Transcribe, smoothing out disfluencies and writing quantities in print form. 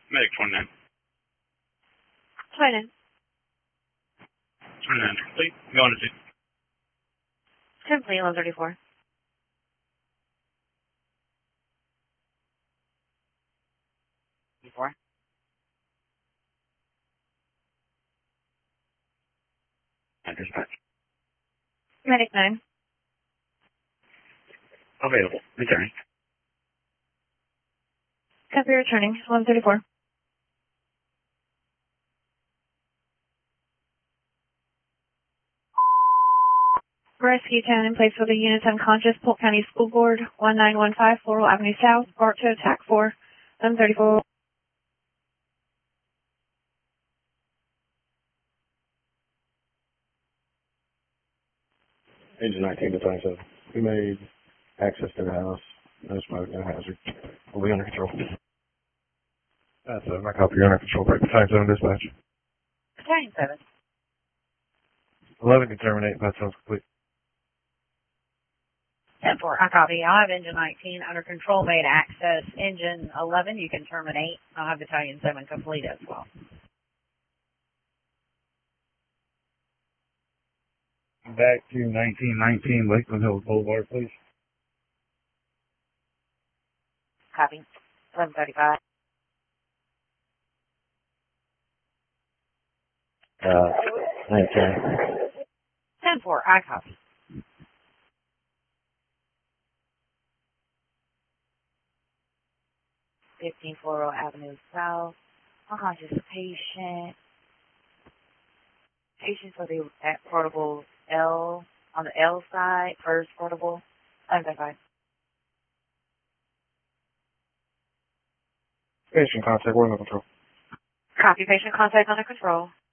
Medic 29. 29. 29, complete. Going to 10, 1134. Before. dispatch. Medic 9. Available. Returning. Copy returning. 1134. Rescue 10 in place for the units unconscious. Polk County School Board, 1915 Floral Avenue South. Bart to attack 4. 1134. Engine 19 to 27. We made access to the house. No smoke, no hazard. We'll be under control. That's my copy. You're under control. Break the time zone dispatch. Battalion 7. 11 can terminate. That sounds complete. 10-4, I copy. I'll have engine 19 under control, made access. Engine 11, you can terminate. I'll have battalion 7 complete as well. Back to 1919 Lakeland Hills Boulevard, please. Copy. 1135. 19. 10-4, I copy. Floral Avenue South. Unconscious patient. Patient for the portable L, on the L side, first portable. 1135. Patient contact, we're under control. Copy. Patient contact under control.